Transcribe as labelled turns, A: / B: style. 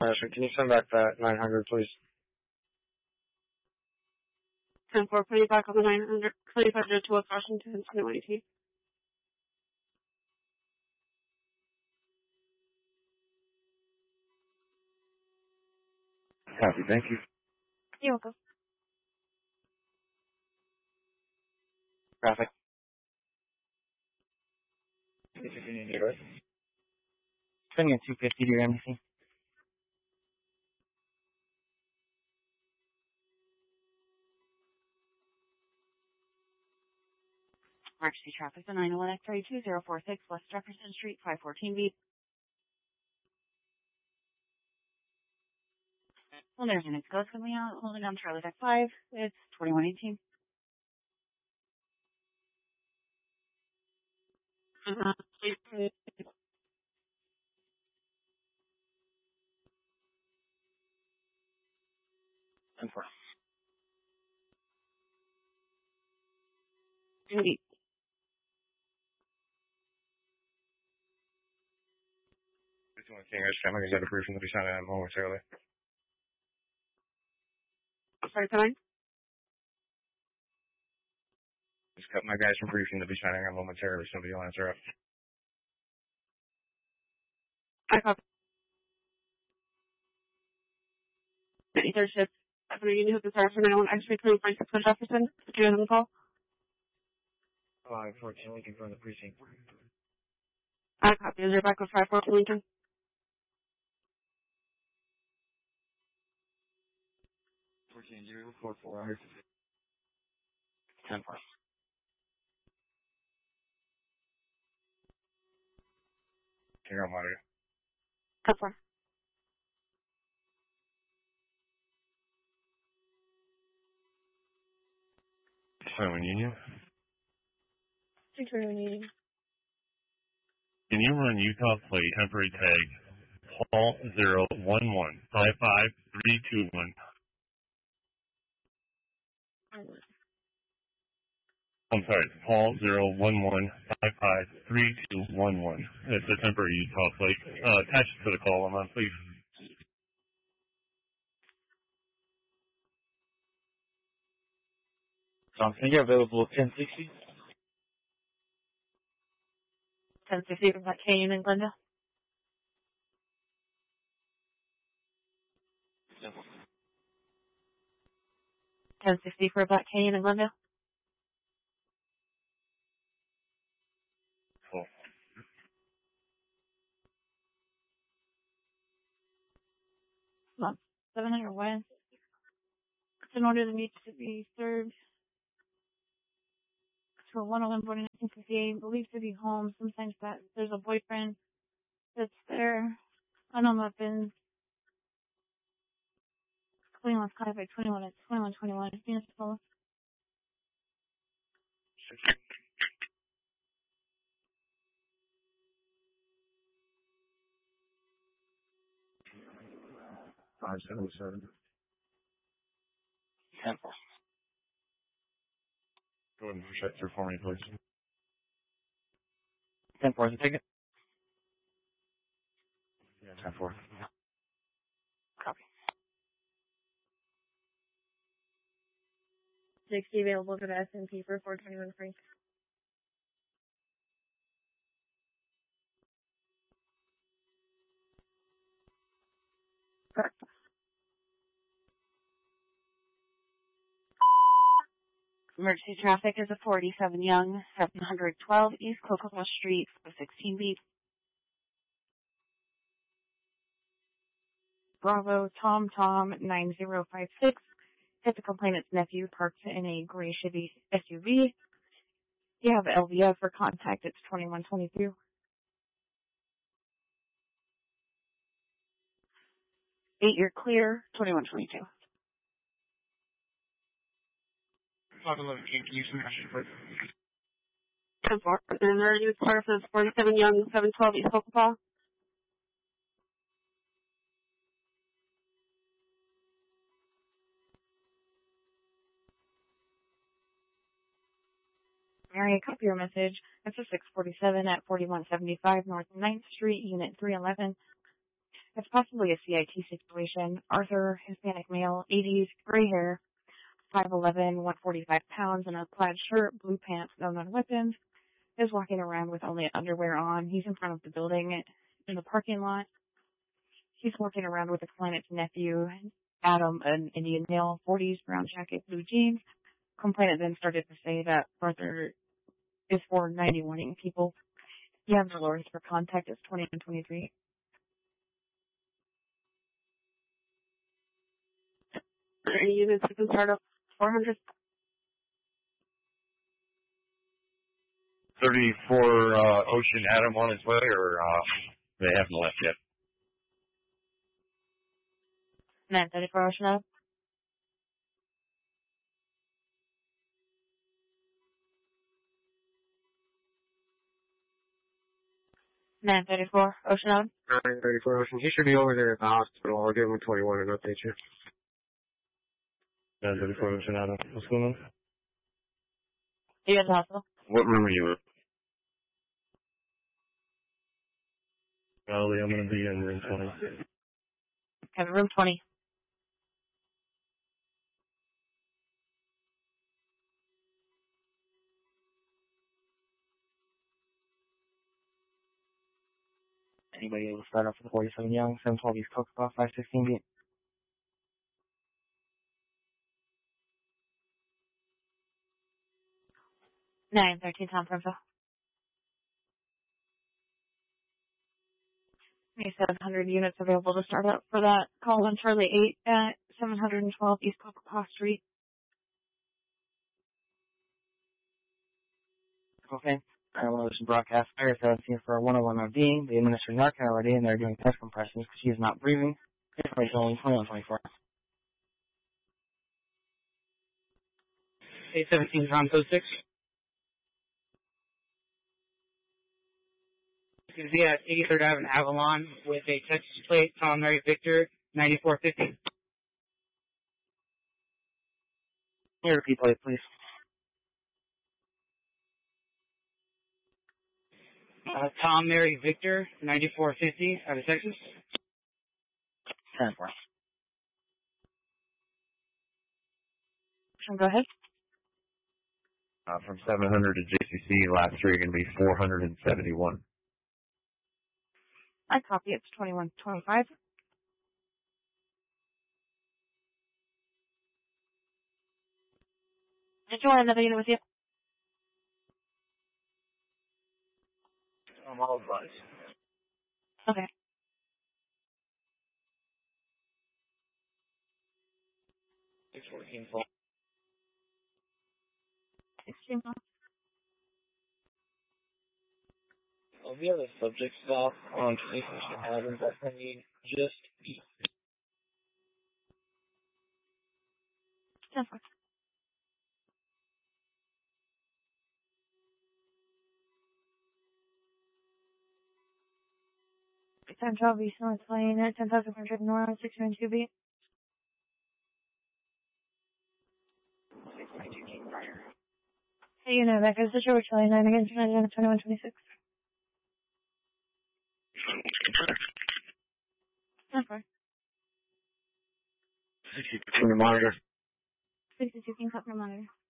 A: Can you send back that 900, please?
B: 10-4, put you back on the 900, 2500 to West Washington, 2118.
A: Copy, thank you.
B: You're welcome.
A: Traffic.
C: Sending a 250 to your embassy.
D: Emergency traffic, the 901 X-ray 2046 West Jefferson Street, 514B. Well, there's an X-Ghost coming out, holding on Charlie Deck 5. It's 2118.
B: Indeed.
A: I'm going to get a briefing to be sent in momentarily.
B: Sorry, can I?
A: Just cut my guys from briefing to be signing in momentarily. Somebody will answer up.
B: I copy. Third shift. I'm going to need to hook this hour for 901 X-ray 2046 West Jefferson. Do you have a call?
A: 514 Lincoln from the precinct.
B: I copy. Is there back with 514 Lincoln?
A: 14-044. 10-4. Here, I'm out of here.
B: 10-4.
E: Simon Union.
B: 621 Union.
E: Can you run Utah plate temporary tag Paul 011 55321? I'm sorry, Paul 011 55321. It's a temporary Utah plate. Attach it to the call I'm on, please.
C: John, can you get available 1060?
D: 1050 from that Canyon in Glendale.
C: Yes.
D: 1060 for Black Canyon in Glendale.
E: Cool.
D: Come on. 700 West. It's an order that needs to be served to a 101 born in 1958, believed to be home. Sometimes that there's a boyfriend that's there. Unknown weapons. Clean West Contact 21 at 2121. Venus Polo.
A: Five 577.
C: 10-4.
A: Go ahead and push that through for me, please.
C: 10-4 is the ticket?
A: Yeah, 10-4.
C: Copy.
B: 60 available for the S&P for 421 free.
D: Correct. Emergency traffic is a 47 Young, 712 East Cocoa Street, 16B. Bravo Tom 9056. Hit the complainant's nephew parked in a gray Chevy SUV. You have LVF for contact. It's 2122. You're clear. 2122.
A: 511, can you smash it, please?
B: 10-4. And there you clear for 47 Young, 712 East Cocoa.
D: Mary, copy your message. It's a 647 at 4175 North 9th Street, Unit 311. It's possibly a CIT situation. Arthur, Hispanic male, 80s, gray hair, 5'11", 145 pounds, in a plaid shirt, blue pants, no known weapons, is walking around with only underwear on. He's in front of the building in the parking lot. He's walking around with a client's nephew, Adam, an Indian male, 40s, brown jacket, blue jeans. Complainant then started to say that Arthur is for 91ing people. You have Dolores for contact. It's 2123.
B: Units you can start up 400.
A: 34 Ocean Adam on his way, or they haven't left yet?
D: 934 Ocean Ave. Ocean Ave.
F: 934 Ocean. He should be over there at the hospital. I'll give him 21 and update you.
A: 934 Ocean Adam. What's going on?
D: You at the hospital?
A: What room are you in? Golly, I'm going to be in room 20.
D: Have room 20.
C: Anybody able to start off with 47 Young, 712 East Coca, 516 beat?
D: 913 Tom Prince. 700 units available to start up for that call on Charlie 8 at 712 East Coca Street.
C: Okay. Ocean broadcast fire 17 for 101 OD. They administered Narcan already, and they're doing chest compressions because she is not breathing. Information only 2124.
G: 817 Tom Code 6. It's going to be at 83rd Avenue Avalon with a Texas plate, Tom Mary Victor, 9450.
C: Can you repeat plate, please?
G: Tom Mary Victor, 9450 out of Texas.
C: 10-4.
D: Go ahead.
A: From 700 to JCC, last three are going to be 471.
D: I copy. It's 2125. Did you want another unit with you?
G: I'm all advised.
D: Okay.
G: 614 full.
D: 16 months.
G: We have a subject stop on 21st Avenue that I need just eat.
D: 10-4. Time 12 East North Lane at 10,100 North, 692B.
G: 692 King Briar.
D: Hey, you know, that goes to George Lane, 9 against 2126. 10-4.
F: 62 King Monitor.
D: 62 King Cup Monitor.